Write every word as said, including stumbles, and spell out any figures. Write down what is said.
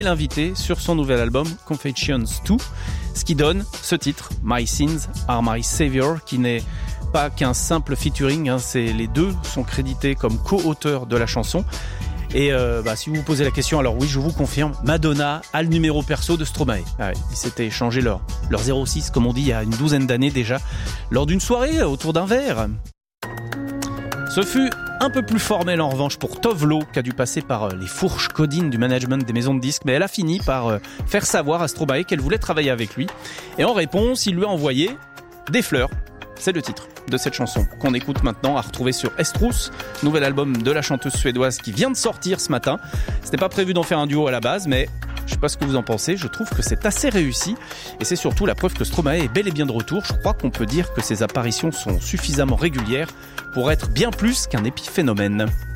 l'invité sur son nouvel album Confessions deux, ce qui donne ce titre My Sins Are My Savior, qui n'est pas qu'un simple featuring, hein, c'est, les deux sont crédités comme co-auteurs de la chanson. Et euh, bah, si vous vous posez la question, alors oui, je vous confirme, Madonna a le numéro perso de Stromae. Ah ouais, ils s'étaient échangé leur, leur zéro six, comme on dit, il y a une douzaine d'années déjà, lors d'une soirée autour d'un verre. Ce fut un peu plus formel en revanche pour Tove Lo, qui a dû passer par les fourches codines du management des maisons de disques, mais elle a fini par faire savoir à Stromae qu'elle voulait travailler avec lui. Et en réponse, il lui a envoyé des fleurs. C'est le titre de cette chanson qu'on écoute maintenant, à retrouver sur Estrus, nouvel album de la chanteuse suédoise qui vient de sortir ce matin. C'était pas prévu d'en faire un duo à la base, mais je sais pas ce que vous en pensez, je trouve que c'est assez réussi et c'est surtout la preuve que Stromae est bel et bien de retour. Je crois qu'on peut dire que ses apparitions sont suffisamment régulières pour être bien plus qu'un épiphénomène.